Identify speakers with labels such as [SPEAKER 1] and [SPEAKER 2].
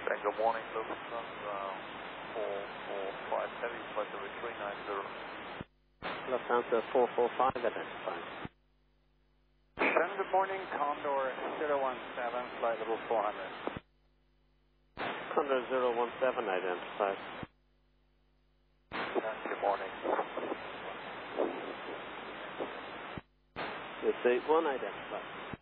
[SPEAKER 1] Good morning, Lufthansa 445 Heavy, flight over 390.
[SPEAKER 2] Lufthansa 445 identified.
[SPEAKER 3] Good morning, Condor 017, flight level 400.
[SPEAKER 2] Condor 017 identified.
[SPEAKER 1] Good morning.
[SPEAKER 2] This 81 identified.